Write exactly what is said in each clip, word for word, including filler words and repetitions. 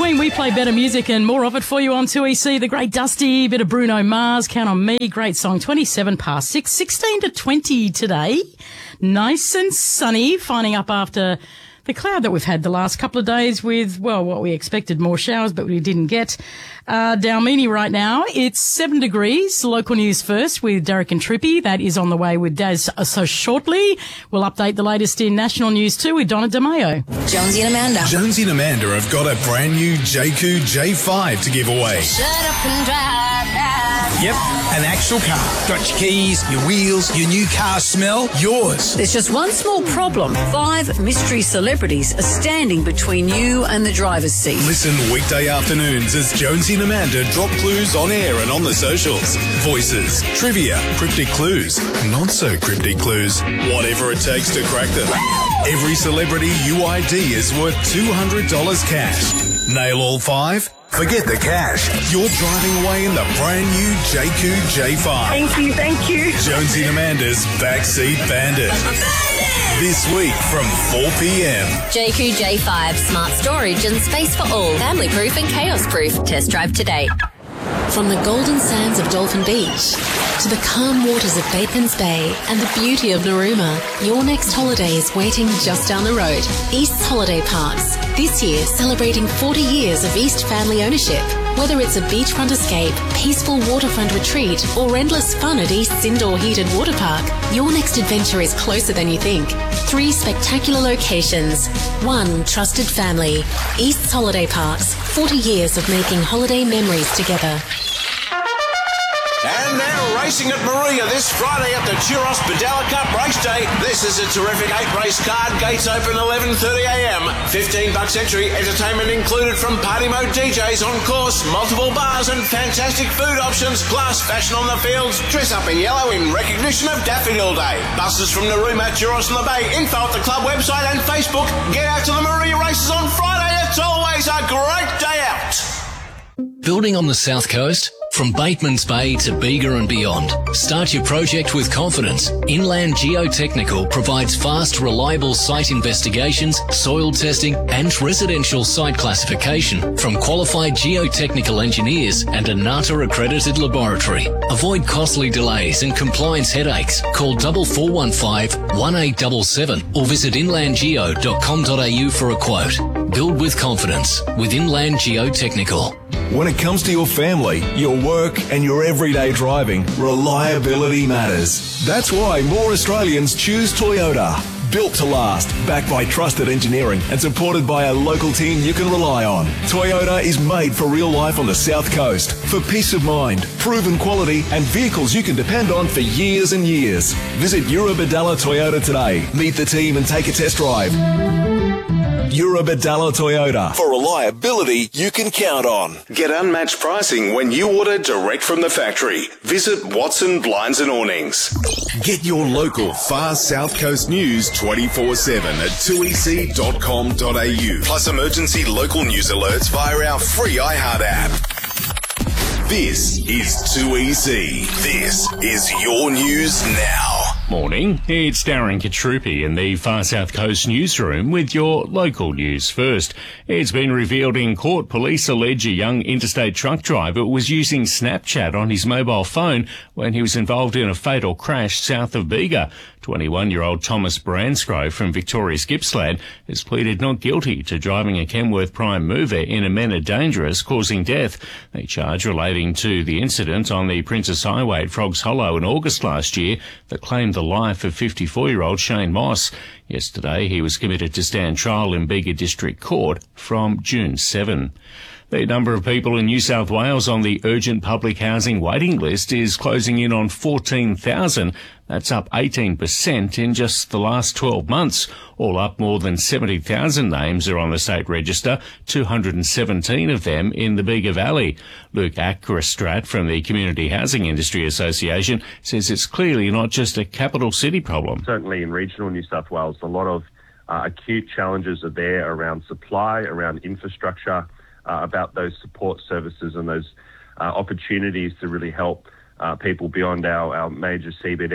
between, we play better music and more of it for you on two E C. The Great Dusty, bit of Bruno Mars, Count on Me, great song. twenty-seven past six, sixteen to twenty today. Nice and sunny, finding up after the cloud that we've had the last couple of days with, well, what we expected, more showers, but we didn't get. Uh, Dalmini right now, it's seven degrees. Local news first with Derek and Trippy. That is on the way with Daz uh, so shortly. We'll update the latest in national news too with Donna DeMayo. Jonesy and Amanda. Jonesy and Amanda have got a brand new J Q J five to give away. Shut up and drive now. Yep, an actual car. Got your keys, your wheels, your new car smell, yours. There's just one small problem. Five mystery celebrities are standing between you and the driver's seat. Listen weekday afternoons as Jonesy and Amanda drop clues on air and on the socials. Voices, trivia, cryptic clues, not so cryptic clues, whatever it takes to crack them. Every celebrity U I D is worth two hundred dollars cash. Nail all five? Forget the cash. You're driving away in the brand new J Q J five. Thank you, thank you. Jonesy and Amanda's Backseat Bandit. This week from four p.m. J Q J five, smart storage and space for all. Family proof and chaos proof. Test drive today. From the golden sands of Dolphin Beach to the calm waters of Batemans Bay and the beauty of Narooma, your next holiday is waiting just down the road. East's Holiday Parks. This year, celebrating forty years of East family ownership. Whether it's a beachfront escape, peaceful waterfront retreat, or endless fun at East's indoor heated water park, your next adventure is closer than you think. Three spectacular locations. One trusted family. East's Holiday Parks. forty years of making holiday memories together. And they're racing at Maria this Friday at the Churros Badella Cup Race Day. This is a terrific eight-race card. Gates open eleven thirty a m. fifteen bucks entry. Entertainment included from Party Mode D Js on course, multiple bars and fantastic food options. Class fashion on the fields. Dress up in yellow in recognition of Daffodil Day. Buses from Narooma, Churros and the Bay. Info at the club website and Facebook. Get out to the Maria races on Friday. It's always a great day out. Building on the South Coast? From Batemans Bay to Bega and beyond, start your project with confidence. Inland Geotechnical provides fast, reliable site investigations, soil testing and residential site classification from qualified geotechnical engineers and a NATA accredited laboratory. Avoid costly delays and compliance headaches. Call four four one five, one eight seven seven or visit inland geo dot com dot a u for a quote. Build with confidence with Inland Geotechnical. When it comes to your family, your work and your everyday driving, reliability matters. That's why more Australians choose Toyota. Built to last, backed by trusted engineering and supported by a local team you can rely on. Toyota is made for real life on the South Coast. For peace of mind, proven quality and vehicles you can depend on for years and years. Visit Eurobadalla Toyota today. Meet the team and take a test drive. Eurobadalla Toyota. For reliability you can count on. Get unmatched pricing when you order direct from the factory. Visit Watson Blinds and Awnings. Get your local far South Coast news twenty-four seven at two e c dot com dot a u. Plus emergency local news alerts via our free iHeart app. This is two E C. This is your news now. Morning, it's Darren Katrupi in the Far South Coast newsroom with your local news first. It's been revealed in court police allege a young interstate truck driver was using Snapchat on his mobile phone when he was involved in a fatal crash south of Bega. twenty-one-year-old Thomas Bransgrove from Victoria's Gippsland has pleaded not guilty to driving a Kenworth Prime Mover in a manner dangerous, causing death. A charge relating to the incident on the Princess Highway at Frogs Hollow in August last year that claimed the life of fifty-four-year-old Shane Moss. Yesterday, he was committed to stand trial in Bega District Court from June seventh. The number of people in New South Wales on the urgent public housing waiting list is closing in on fourteen thousand. That's up eighteen percent in just the last twelve months. All up, more than seventy thousand names are on the state register, two hundred seventeen of them in the Bega Valley. Luke Acrastrat from the Community Housing Industry Association says it's clearly not just a capital city problem. Certainly in regional New South Wales, a lot of uh, acute challenges are there around supply, around infrastructure, uh, about those support services and those uh, opportunities to really help uh, people beyond our, our major C B Ds.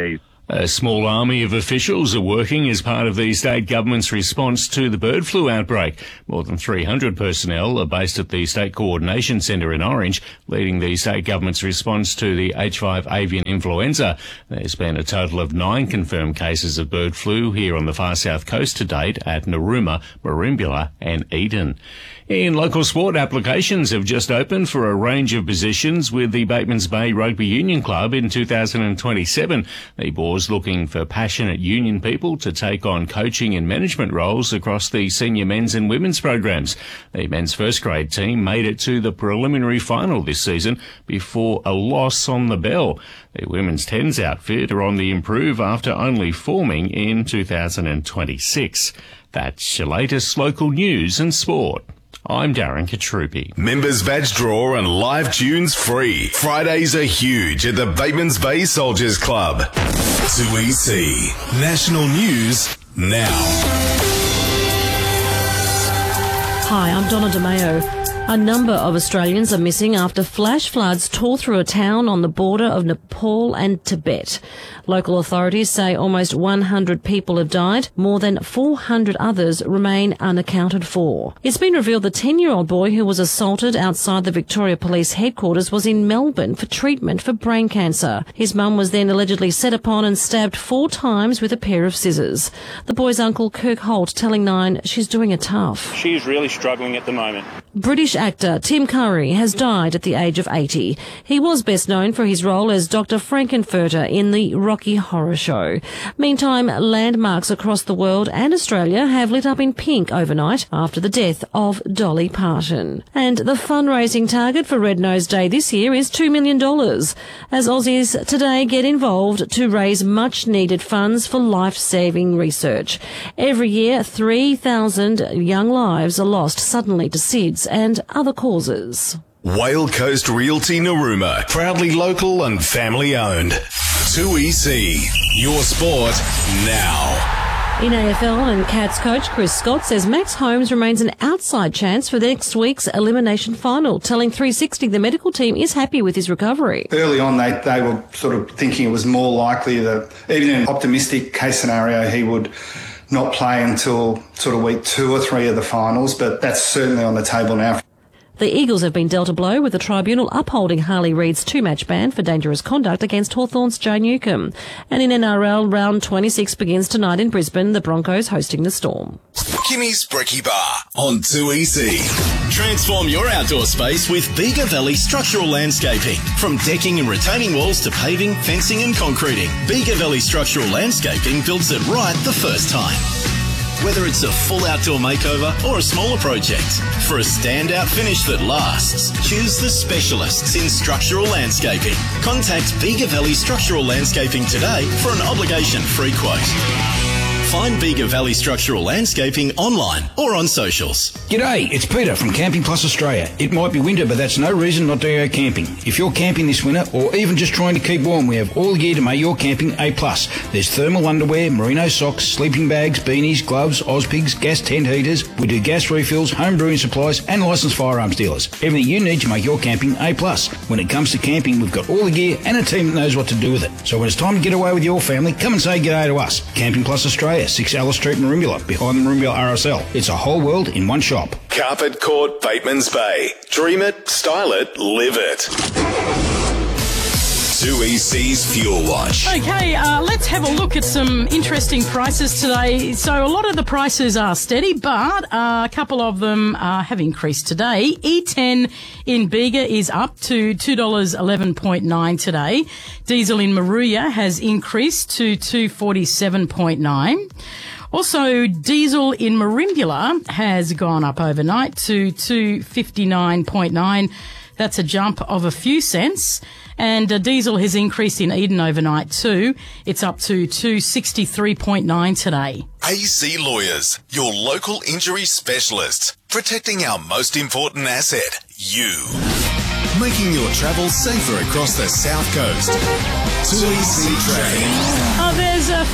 A small army of officials are working as part of the state government's response to the bird flu outbreak. More than three hundred personnel are based at the State Coordination Centre in Orange, leading the state government's response to the H five avian influenza. There's been a total of nine confirmed cases of bird flu here on the far south coast to date at Narooma, Merimbula and Eden. In local sport, applications have just opened for a range of positions with the Batemans Bay Rugby Union Club in two thousand twenty-seven. The board's looking for passionate union people to take on coaching and management roles across the senior men's and women's programs. The men's first grade team made it to the preliminary final this season before a loss on the bell. The women's tens outfit are on the improve after only forming in two thousand twenty-six. That's your latest local news and sport. I'm Darren Katrupi. Members badge draw and live tunes free. Fridays are huge at the Batemans Bay Soldiers Club. two E C. National News now. Hi, I'm Donna DeMayo. A number of Australians are missing after flash floods tore through a town on the border of Nepal and Tibet. Local authorities say almost one hundred people have died. More than four hundred others remain unaccounted for. It's been revealed the ten-year-old boy who was assaulted outside the Victoria Police headquarters was in Melbourne for treatment for brain cancer. His mum was then allegedly set upon and stabbed four times with a pair of scissors. The boy's uncle, Kirk Holt, telling Nine she's doing it tough. She's really struggling at the moment. British actor Tim Curry has died at the age of eighty. He was best known for his role as Doctor Frankenfurter in the Rocky Horror Show. Meantime, landmarks across the world and Australia have lit up in pink overnight after the death of Dolly Parton. And the fundraising target for Red Nose Day this year is two million dollars, as Aussies today get involved to raise much-needed funds for life-saving research. Every year, three thousand young lives are lost suddenly to SIDS and other causes. Whale Coast Realty Narooma, proudly local and family owned. two E C, your sport now. In A F L, and Cats coach Chris Scott says Max Holmes remains an outside chance for next week's elimination final, telling three sixty the medical team is happy with his recovery. Early on, they, they were sort of thinking it was more likely that, even in an optimistic case scenario, he would not play until sort of week two or three of the finals, but that's certainly on the table now. The Eagles have been dealt a blow with the tribunal upholding Harley Reid's two-match ban for dangerous conduct against Hawthorn's Joe Newcombe. And in N R L, round twenty-six begins tonight in Brisbane, the Broncos hosting the Storm. Kimmy's Brekkie Bar on two E C. Transform your outdoor space with Bega Valley Structural Landscaping. From decking and retaining walls to paving, fencing and concreting, Bega Valley Structural Landscaping builds it right the first time. Whether it's a full outdoor makeover or a smaller project, for a standout finish that lasts, choose the specialists in structural landscaping. Contact Bega Valley Structural Landscaping today for an obligation-free quote. Find Bega Valley Structural Landscaping online or on socials. G'day, it's Peter from Camping Plus Australia. It might be winter, but that's no reason not to go camping. If you're camping this winter or even just trying to keep warm, we have all the gear to make your camping A plus. There's thermal underwear, merino socks, sleeping bags, beanies, gloves, Ozpigs, gas tent heaters. We do gas refills, home brewing supplies and licensed firearms dealers. Everything you need to make your camping A plus. When it comes to camping, we've got all the gear and a team that knows what to do with it. So when it's time to get away with your family, come and say g'day to us. Camping Plus Australia, six Alice Street, Merimbula, behind the Merimbula R S L. It's a whole world in one shop. Carpet Court, Batemans Bay. Dream it, style it, live it. two E C's Fuel Watch. Okay, uh, let's have a look at some interesting prices today. So a lot of the prices are steady, but uh, a couple of them uh, have increased today. E ten in Bega is up to two dollars eleven point nine today. Diesel in Moruya has increased to two dollars forty-seven point nine. Also, diesel in Merimbula has gone up overnight to two dollars fifty-nine point nine. That's a jump of a few cents. And uh, diesel has increased in Eden overnight too. It's up to two dollars sixty-three point nine today. A C Lawyers, your local injury specialists, protecting our most important asset, you. Making your travel safer across the South Coast. two E C Trade. Oh, there's a fairly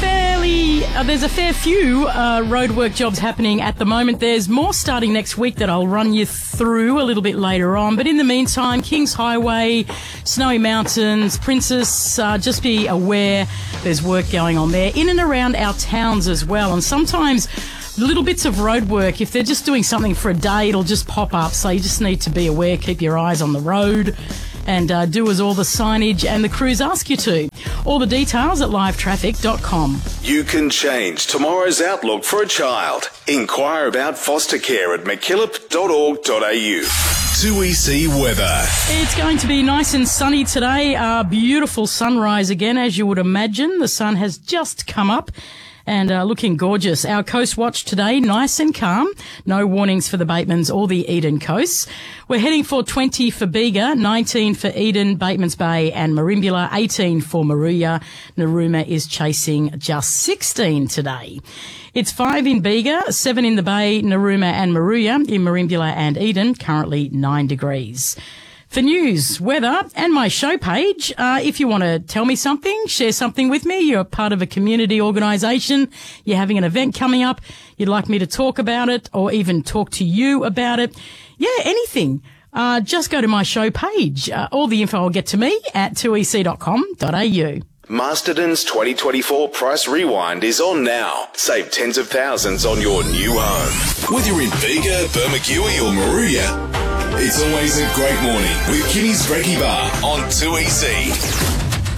fairly, uh, there's a fair few uh, roadwork jobs happening at the moment. There's more starting next week that I'll run you through a little bit later on. But in the meantime, Kings Highway, Snowy Mountains, Princess, uh, just be aware there's work going on there in and around our towns as well. And sometimes little bits of road work, if they're just doing something for a day, it'll just pop up. So you just need to be aware, keep your eyes on the road, and uh, do as all the signage and the crews ask you to. All the details at live traffic dot com. You can change tomorrow's outlook for a child. Inquire about foster care at mckillop dot org dot a u. two E C weather. It's going to be nice and sunny today. A beautiful sunrise again, as you would imagine. The sun has just come up and uh, looking gorgeous. Our coast watch today, nice and calm. No warnings for the Batemans or the Eden coasts. We're heading for twenty for Bega, nineteen for Eden, Batemans Bay and Merimbula, eighteen for Maruya. Narooma is chasing just sixteen today. It's five in Bega, seven in the Bay, Narooma and Maruya. In Merimbula and Eden, currently nine degrees. For news, weather, and my show page, uh, if you want to tell me something, share something with me, you're a part of a community organisation, you're having an event coming up, you'd like me to talk about it or even talk to you about it, yeah, anything, uh, just go to my show page. Uh, all the info will get to me at two e c dot com dot a u. Masterton's twenty twenty-four Price Rewind is on now. Save tens of thousands on your new home. Whether you're in Bega, Bermagui or Maruya, it's always a great morning with Kimmy's Brekkie Bar on two E C.